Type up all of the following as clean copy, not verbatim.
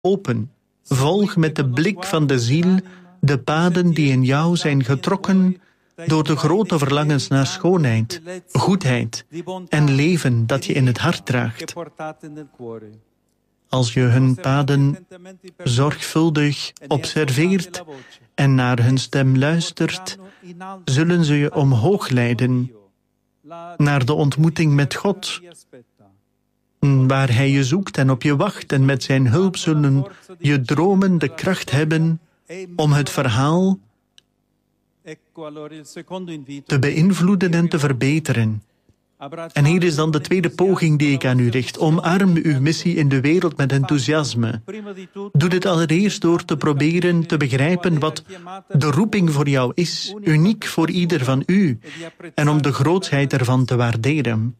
open. Volg met de blik van de ziel de paden die in jou zijn getrokken door de grote verlangens naar schoonheid, goedheid en leven dat je in het hart draagt. Als je hun paden zorgvuldig observeert en naar hun stem luistert, zullen ze je omhoog leiden naar de ontmoeting met God, waar Hij je zoekt en op je wacht, en met zijn hulp zullen je dromen de kracht hebben om het verhaal te beïnvloeden en te verbeteren. En hier is dan de tweede poging die ik aan u richt. Omarm uw missie in de wereld met enthousiasme. Doe dit allereerst door te proberen te begrijpen wat de roeping voor jou is, uniek voor ieder van u, en om de grootsheid ervan te waarderen.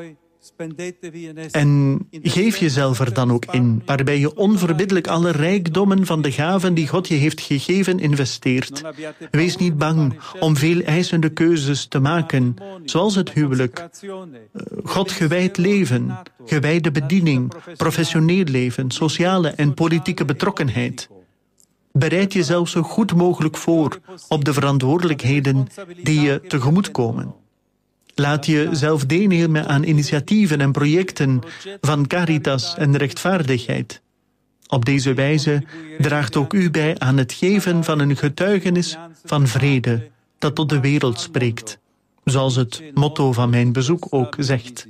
En geef jezelf er dan ook in, waarbij je onverbiddelijk alle rijkdommen van de gaven die God je heeft gegeven investeert. Wees niet bang om veel eisende keuzes te maken, zoals het huwelijk, God gewijd leven, gewijde bediening, professioneel leven, sociale en politieke betrokkenheid. Bereid jezelf zo goed mogelijk voor op de verantwoordelijkheden die je tegemoet komen. Laat jezelf deelnemen aan initiatieven en projecten van caritas en rechtvaardigheid. Op deze wijze draagt ook u bij aan het geven van een getuigenis van vrede dat tot de wereld spreekt, zoals het motto van mijn bezoek ook zegt.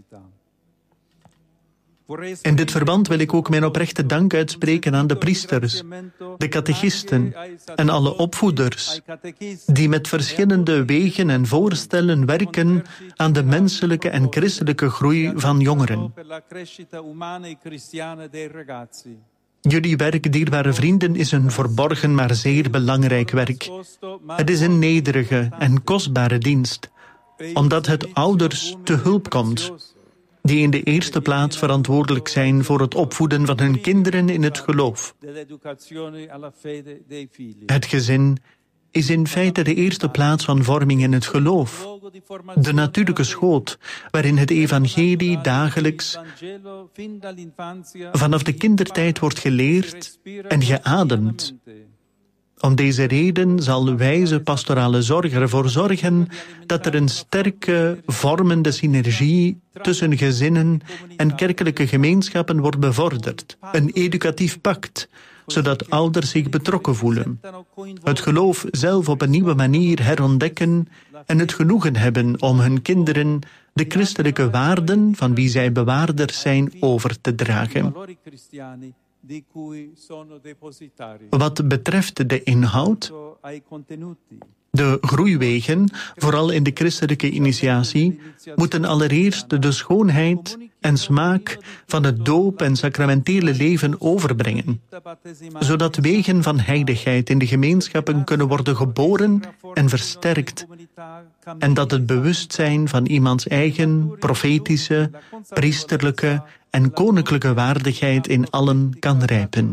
In dit verband wil ik ook mijn oprechte dank uitspreken aan de priesters, de catechisten en alle opvoeders die met verschillende wegen en voorstellen werken aan de menselijke en christelijke groei van jongeren. Jullie werk, dierbare vrienden, is een verborgen maar zeer belangrijk werk. Het is een nederige en kostbare dienst, omdat het ouders te hulp komt, die in de eerste plaats verantwoordelijk zijn voor het opvoeden van hun kinderen in het geloof. Het gezin is in feite de eerste plaats van vorming in het geloof, de natuurlijke schoot waarin het evangelie dagelijks vanaf de kindertijd wordt geleerd en geademd. Om deze reden zal wijze pastorale zorg ervoor zorgen dat er een sterke, vormende synergie tussen gezinnen en kerkelijke gemeenschappen wordt bevorderd. Een educatief pact, zodat ouders zich betrokken voelen, het geloof zelf op een nieuwe manier herontdekken en het genoegen hebben om hun kinderen de christelijke waarden van wie zij bewaarders zijn over te dragen. Wat betreft de inhoud, de groeiwegen, vooral in de christelijke initiatie, moeten allereerst de schoonheid en smaak van het doop- en sacramentele leven overbrengen, zodat wegen van heiligheid in de gemeenschappen kunnen worden geboren en versterkt, en dat het bewustzijn van iemands eigen profetische, priesterlijke en koninklijke waardigheid in allen kan rijpen.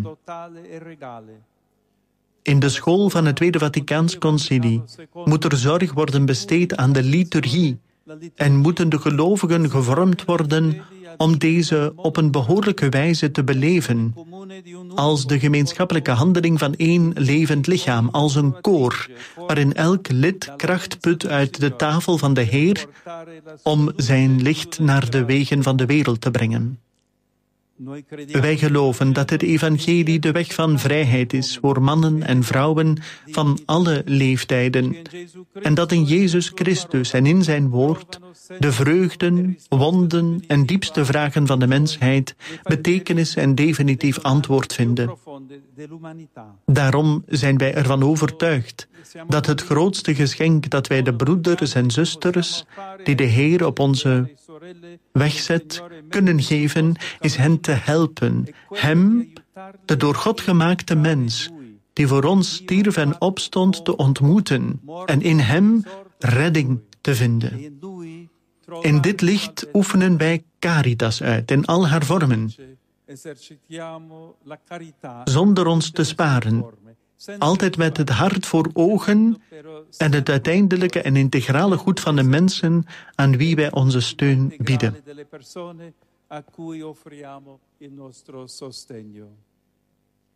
In de school van het Tweede Vaticaans Concilie moet er zorg worden besteed aan de liturgie en moeten de gelovigen gevormd worden om deze op een behoorlijke wijze te beleven, als de gemeenschappelijke handeling van één levend lichaam, als een koor, waarin elk lid kracht put uit de tafel van de Heer om zijn licht naar de wegen van de wereld te brengen. Wij geloven dat het evangelie de weg van vrijheid is voor mannen en vrouwen van alle leeftijden, en dat in Jezus Christus en in zijn woord de vreugden, wonden en diepste vragen van de mensheid betekenis en definitief antwoord vinden. Daarom zijn wij ervan overtuigd dat het grootste geschenk dat wij de broeders en zusters die de Heer op onze weg zet, kunnen geven, is hen te helpen, hem, de door God gemaakte mens, die voor ons stierf en opstond, te ontmoeten en in hem redding te vinden. In dit licht oefenen wij caritas uit in al haar vormen, zonder ons te sparen, altijd met het hart voor ogen en het uiteindelijke en integrale goed van de mensen aan wie wij onze steun bieden.